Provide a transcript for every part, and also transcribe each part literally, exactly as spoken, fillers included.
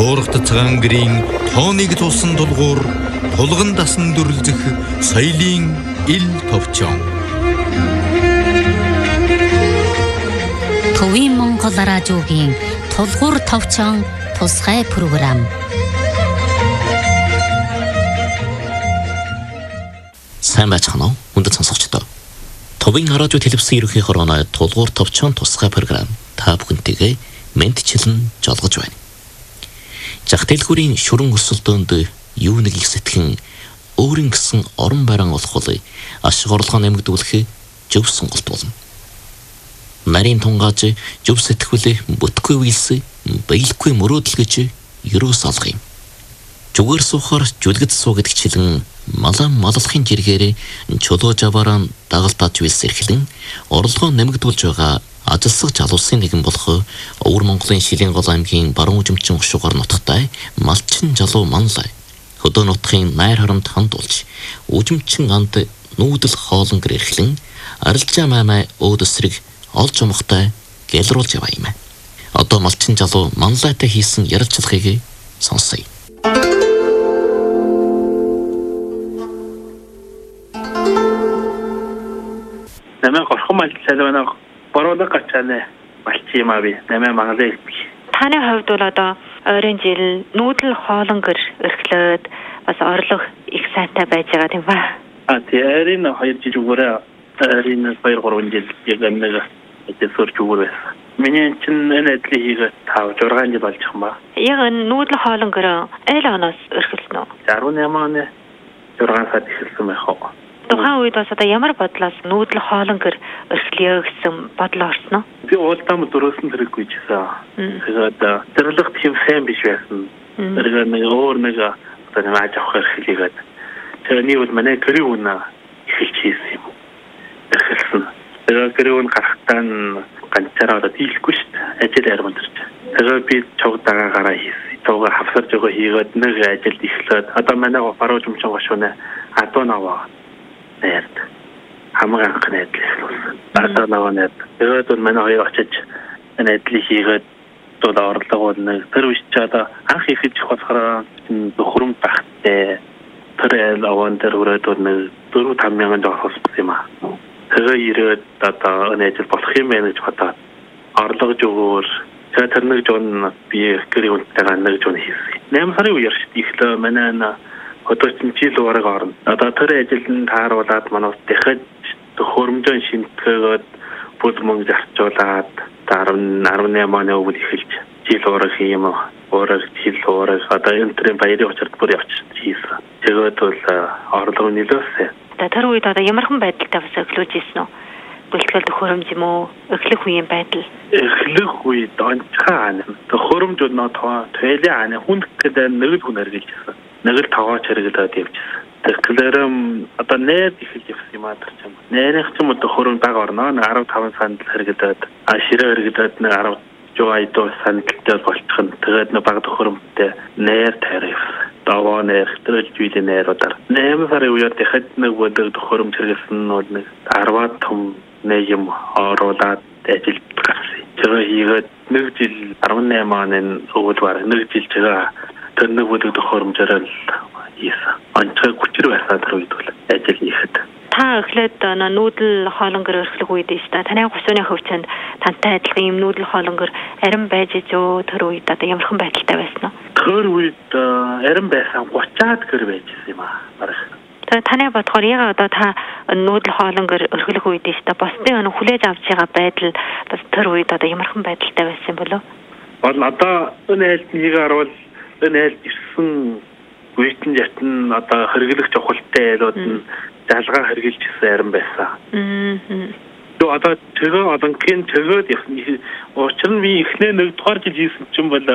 Туурахт цагаан гэрийн тооныг тулсан тулгуур тулган дасан дүрлзэх соёлын ил товчон. Төвийн Монгол радиогийн тулгуур товчон тусгай програм. Сайн байцгаана уу? Хүндэт сонсогчдоо. Төвийн радио телевизийн ерөнхий хорооны тулгуур товчон тусгай програм та бүхэнтэйгээ мэдчилэн жолгож байна. Зах дэлгүүрийн шүрэн өсөлтөнд юу нэг их сэтгэн өөрийн гэсэн орон байран олох бол ашиг орлогоо нэмэгдүүлэх зөв сонголт болно. Нарийн тунгааж зөв сэтгүүлээ бүтгүй үйлс биелэхгүй мөрөөдөл гэж ерөөс алга юм. Зүгээр суухаар жүлгэд суу гэдэг чилэн малан маллахын жиргээр чулуу жаваараа дагалдаж үйлс эрхлэн орлогоо нэмэгдүүлж байгаа ажилсаг жалуусын нэгэн болох Өвөр Монголын Шилийн гол аймгийн баруун үзэмчин ушуугаар нутагтай малчин жалуу манлай хөдөө нутгийн найр харамд хандуулж үзэмчин анд нүүдэл хоолон гэр эрхлэн арилжаа маймай өөд эсрэг олж умахтай гэлруулж яваа юм. Одоо малчин жалуу манлайтай хийсэн ярилцлагыг сонсъё. Намайг орхон малчилаа боролог гачааны малчи юм аа би. Намайг Монголын Таны хувьд бол одоо ойрын жил нүүдэл хоолон гэр эрхлээд бас орлого их сайтай байж байгаа тийм ба. А тийм хоёр жил өгөөрэй. Арийн хоёр гурван жил яг нэг эцсээр өгөөрэй. Миний чинь энэ эдлийг хийгээд тав зургаан жил болж байгаа юм ба. Яг энэ нүүдэл хоолон гэр аль оноос эрхэлсэн үү? арван найман оны зургаан сард эхэлсэн байх уу? Тухайн үед бас одоо ямар бодлоос нүүдэл хоолон гэр эрхлэе гэсэн бодол орсон уу? Би уултам дөрөвсөн хэрэггүй жисэн. Тэгээд зэрлэг тийм сайн биш байсан. Тэгээд нэг өөр нэг одоо нэг аж авах эрхлэгээд тэгээд нэг бол манай гэрээ үнэ эхэлж хийсэн юм. Эрхэлсэн. Тэгээд гэрээ үнэ гарахтаа ганцаараа одоо дийлэхгүй шүү дээ. Ажил ярамдэрч. Тэгээд би цогдагаа гараа хийсэн. Цогоо хавсарж байгаа хийгээд нэг ажилд эхлээд одоо манай баруун жимчин гошууна адуу наваа. Нэрд хамаг анхны эдлийг хэлсэн. Одоо наваад тэгээд бол манай хоёр очиж энэ эдлийг хийгээд одоо орлого бол нэг тэр үеч одоо анх ихэж болохоор хөрөм багтээ тэр аван дээр өрөөд нэг дөрвөн таван мянган доллар болсон юм аа. Тэгээд ирээд одоо энэ ажил болох юм байна гэж бодоод орлого жөөр тэгээд тэр нэг жон би гэрээ үнтэйгээ нэг жон хийсэн. найман сарын үеэр шүү дээ. Ихлэ манай өдөртөн жил уураг орно. Одоо тэр ажилд тааруулаад манайд дахиж хөрөмжөн шинтгэгээд бүл мөнгө зарцуулаад арван найман оны өвд эхэлж жил уураг юм уураг жил уураг одоо энэ төрлийн баярын учирд бүр явчих хийсэн. Тэгээд бол орлого нөлөөсөн. Тэр үед одоо ямархан байдалтай бас эхлүүлж ирсэн үү? Бэлтгэл хөрөмж юм уу? Эхлэх үеийн байдал. Эхлэх үед онцгой аа. Хөрөмж нөө тойлын аа хүнд гэдэг нэг л хүн хэрэгжилсэн. Нэг л таваач хэрэглээд явчихсан. Тэгэхээр одоо нээд ихэлж явсан юм аа тэр чинь. Нээрийнх ч юм уу хөрөм даг орно. арван таван санд хэрэглээд а ширээ хэрэглээд нэг арав жугай доо сандтай болчих нь. Тэгээд нэг баг хөрөмтэй нээр тайрав. Даваа нээр төрөлж үйдэ нээрүүдээр. найман сарын үеэр дахиад нэг өдөр хөрөмж хэрэглэсэн нь нэг арваад том нэг юм оруулаад ажилд гарсан. Тэр хийгээд нэг жил арван найман оны өвөл баг нэг жил чигээ тэр нэг өдөр хөрөмжөөр л хийсэн. Онцгой хүчээр байсан тэр үед бол ажил хийхэд. Та эхлээд нүүдэл хоолон гэр өрхлөх үед шүү дээ. Таны гусууны хөвчөнд тантай адилхан юм нүүдэл хоолон гэр арим байж зөө тэр үед одоо ямархан байдалтай байсан уу? Тэр үед арим байсан гуцаад гэр байжсэн юм аа. Барах. Тэгээд таны бодохоор яг одоо та нүүдэл хоолон гэр өрхлөх үед шүү дээ. Босдын өн хүлээж авч байгаа байдал бас тэр үед одоо ямархан байдалтай байсан болов? Бол одоо энэ айлтныг харуул энэ айлт ирсэн үеийн жатн одоо хэрэглэх чухалтай айлууд нь залгаа хэрэгжилжсэн арим байсан. Аа. То одоо тэгээ одонгийн тэгээд учир нь би эхнээ нэг дугаар жил хийсэн чинь бол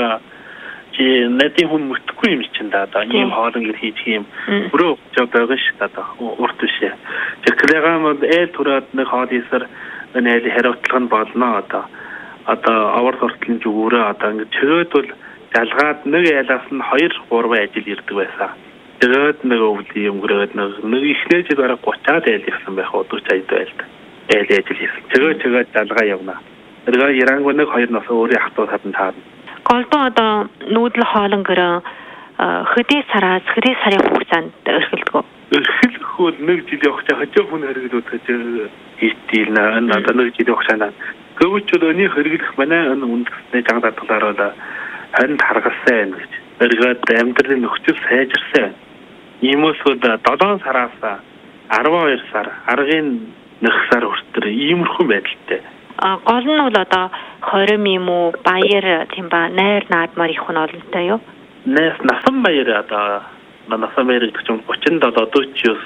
чи надын хүн мөтөхгүй юм чинь да одоо ийм хоолон гэр хийж юм өөрөө жоо байгаа шүү дээ урт бишээ. Тэгэхээр гамд ээл тураад нэг хоол хийсэр энэ айл хариуцлага нь болно одоо одоо авар сурталын зүгүүрээ одоо ингэ тэгээд бол залгаад нэг айлаас нь хоёр гурван ажил ирдэг байсан. Тэгээд нэг өвлийн өнгөрөөд нэг ихнээ жил бараг гуцаад айл ирсэн байх удаж аяд байлт. Айл ажил хийсэн. Тэгээд тэгээд залгаа явна. Тэгээд Иранг нэг хоёр нас өөрийн ах トゥ хатан таарна. голдуу одоо нүүдэл хоолн гэрэн хөдөө сараас хөдөө сарын хугацаанд өрхөлдгөө. Өрхөлдөхөөр нэг жил явах чаа хажуу хүн хэрэглүүд гэж хийтэл надад нэг жил явах чаа. Гэвч өний хэрэглэх манай үндэсний жагнаа талаараа харин таргалсан гэж. Эргээд амьдралын нөхцөл сайжирсан. Иймээс долоон сараас арван хоёр сар, аргын нэг сар хүртэл иймэрхүү байдалтай. А гол нь бол одоо хорим юм уу, баяр тийм ба найр наадмаар их хүн олонтой юу? Нэс насан баяр одоо насан баяр гэдэг чинь тридцать семь дөрвс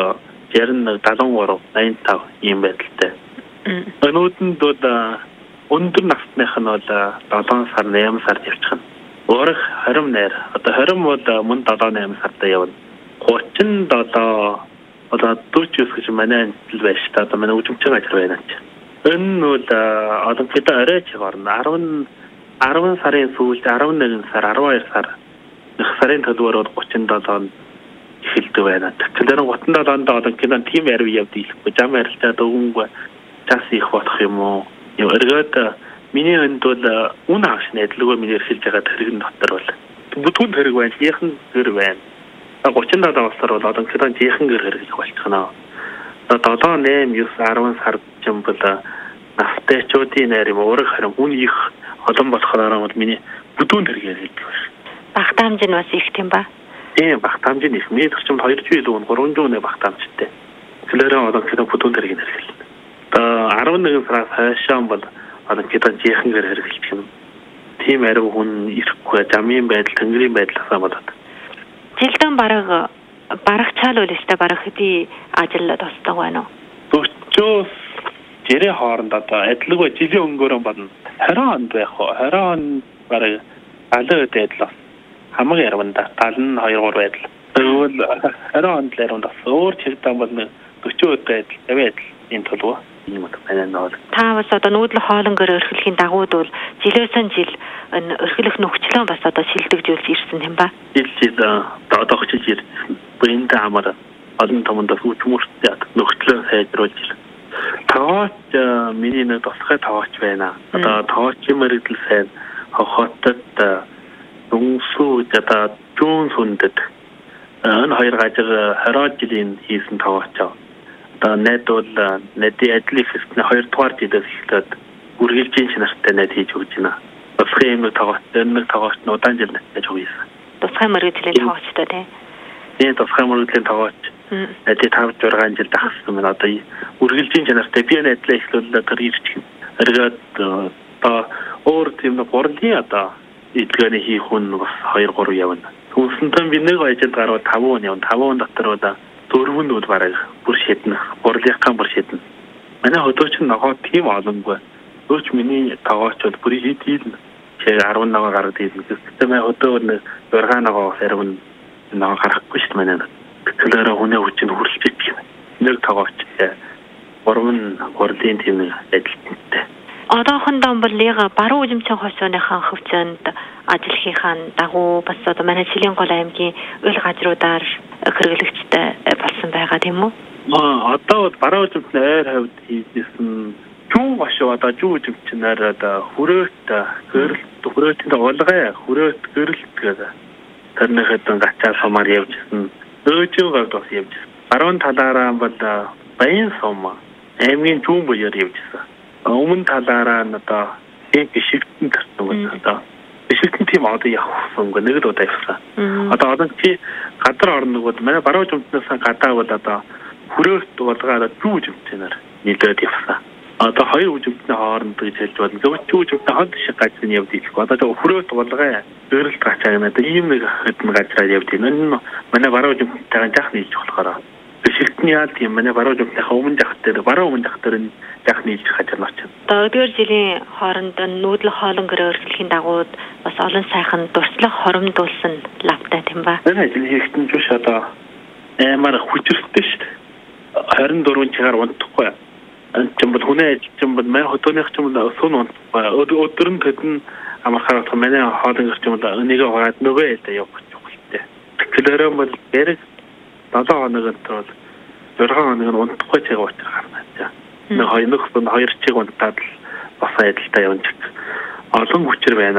ярин седемдесет три восемьдесят пять ийм байдалтай. Өнөөдөнд бол өндөр насных нь бол долоон сар, найман сард явчихна. Өөрөх хорим найр одоо хорим бол мөн долоо найман сард явна. тридцать семь одоо дөрвс гэж манай ажил байж та одоо манай үжимчин ажил байна ч. Энэ бол одоо бид орой чиг орно. арван сарын сүүлд арван нэг сар, арван хоёр сар нэг сарын төлбөрөөр тридцать семь эхэлдэг байна. Тэгэхээр тридцать семь одоо кино тим ярив явд ихгүй. Жам арилжаад өвөнгө час их болох юм уу? Юу эргээд миний энд бол үн хагас найдлаггүй миний хэлж байгаа тэрэг дотор бол бүтэн тэрэг байна, жихэн гэр байна. тридцать семь сар бол одоо кино жихэн гэр хэрэглэх болчихно. Одоо долоо нэм юус арван сар юм бол нафтачуудын найр юм өөрөөр харин үн их олон болохоор бол миний бүтэн тэрэг хэлдэг байна. Багтаамж нь бас их тийм ба. Тийм багтаамж нь их. Миний төрчмд хоёр зуун илүү гурван зуун багтаамжтай. Тэгэхээр одоо кино бүтэн тэрэг хэрэглэнэ. Одоо арван нэг сараас хойшоо бол одоо кино жихэн гэр хэрэглэх юм. Тийм арив хүн ирэхгүй замын байдал, тэнгэрийн байдлаасаа болоод. Жилдэн бараг барагчаал үл өстэй бараг хэдий ажиллаад тусдаг байна уу? Төрчөөс жирэ хооронд одоо адилгүй жилийн өнгөөрөө бодно. хорин онд байх уу? хорин он бараг алуу байдлаас хамаг ярванда талн хоёр гур байдал. Тэгвэл хорин онд лэрүүнд бас өөр чигтан бол дөрвөн байдал, байдал энэ төлөв юм байна нөө. Та бас одоо нүүдэл хоолн гэр өрхлөхийн дагууд бол жилөөсөн жил өрхлөх нөхцлөө бас одоо шилдэгжүүлж ирсэн юм ба. Жил жил одоо хичээж ирсэн. Бэнд амар олон томонд үтмөртэй нөхцлөө сайжруулж ирсэн. Тооч миний нэг тусгай тооч байна. Одоо тоочийн мэрэгдэл сайн хотод дүнсүү одоо зүүн сүндэд энэ хоёр газар хороод жилийн хийсэн тооч. Одоо найд бол найдын ажлын хэсэгт хоёр дугаар жилээс эхлээд үргэлжийн чанартай найд хийж өгч байна. Тусгай юм тооч, нэг тооч нь удаан жил хийж өгсөн. Тусгай мэрэгдлийн тоочтой тийм. Тийм тусгай мөрөгдлийн тоогооч найдын тавж зургаан жил дахсан байна. Одоо үргэлжийн чанартай би найдлаа эхлүүлээд тэр ирчих. Эргээд одоо өөр тийм нэг гурван одоо эдгээр хийх хүн бас хоёр гурав явна. Түүнсэнтэй би нэг ажил гараад таван хүн явна. таван дотор одоо дөрвөн нь бараг бүр шиднэ. Гурлагхан бүр шиднэ. Манай хөдөөч нь ногоо тийм олонгүй. Өч миний тоогооч бол бүр хит хийлнэ. Чи арван ногоо гараад хийлнэ. Гэхдээ манай хөдөө нэг зургаан ногоо сарвн ногоо гарахгүй шүү дээ манай. Тэгэхээр хүний хүчин хүрлж идэх юм. Нэг тоогооч гурван гурлийн тийм ажилтнтай. Одоохондоо бол яг баруун үжимчин хосооныхаа хөвчөнд ажиллахынхаа дагуу бас одоо манай Жилийн гол аймгийн үйл газруудаар хэрэглэгчтэй болсон байгаа тийм үү? Аа одоо баруун үжимчин ойр хавьд хийсэн зүүн гашуу одоо зүүн үжимчнээр одоо хүрээт гэрэлт хүрээтэнд олгой хүрээт гэрэлт гэдэг тэрнийхээ гачаа сумаар явжсэн. Өөжөө гавд бас явжсэн. Баруун талаараа бол баян сум аймгийн зүүн буяар явжсэн. Өмнө талаараа нь одоо яг бишигтэн төрсөн одоо бишигтэн тийм одоо явсан гэнэ нэг л удаа явсан. Одоо одоо чи газар орно бол манай баруун үжимчнээс гадаа бол одоо хүрээт болгоод зүүн үжимчнээр нийлээд явсан. Одоо хоёр үжимчний хооронд гэж хэлж байна. Зөвхөн үжимчний хонд шиг газар нь явд ихгүй. Одоо хүрээт болгоо гэрэлт гачаана. Одоо ийм нэг хэдэн газараа явд. Энэ манай баруун үжимчтэйгээ жах нийлж болохоор бишигтний яа тийм манай баруун үжимчнийхээ өмнө жах дээр баруун өмнө жах дээр яг нийлж хажаанаар чинь. Одоо өдгөр жилийн хооронд нүүдэл хоолн гэр өргөлийн дагууд бас олон сайхан дурслах хоромдуулсан лавтай тийм ба. Энэ ажил хийхтэн зүш одоо амар хүчрэлтэй шүү дээ. харин дөрвөн чигээр унтахгүй. Энд бол хүний ажилчин бол манай хотооных ч юм уу суун унтахгүй. Өдөр нь тэдэн амархаад манай хоолын гэрч юм бол энийг хаад нөгөө ялда явах хэрэгтэй. Тэгэхээр бол бэрэг долоо хоногт бол зургаан хоног нь унтахгүй чигээр уучрах гарна. Нэг хоёр нөх хоёр чиг унтаад л бас ажилдаа явж. Олон хүчээр байна.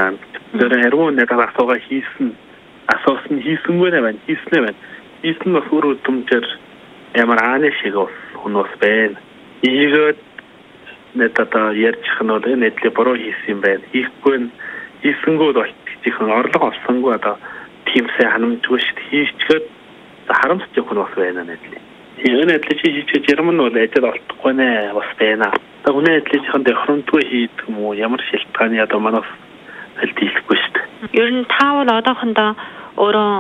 Тэр хэрвээ надад асуугаа хийсэн асуусан хийсэнгүй нэ байна. Хийснэ байна. Хийсэн бас өөр үдмжээр ямар ааны шиг бас хүмүүс байна. Ийгээд надад ярьчих нь бол энэ нэтлээ буруу хийсэн юм байна. Хийхгүй нь хийсэнгүүд болчихсон орлого олсонгүй одоо тиймсээ ханамжгүй шүү дээ. Хийчгээд харамсч явах нь бас байна нэтлээ. Энэ нэтлээ чи хийчих юм нь бол ажил олдохгүй нэ бас байна. Өнөө нэтлээхэн дөрхөндгүй хийдэг юм уу? Ямар шилтгааны одоо манаас хэлдэггүй шүү дээ. Ер нь таавал одоохондоо өөрөө